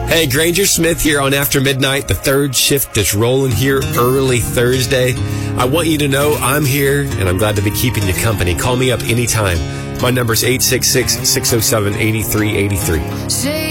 Hey, Granger Smith here on After Midnight. The third shift is rolling here early Thursday. I want you to know I'm here, and I'm glad to be keeping you company. Call me up anytime. My number's 866-607-8383.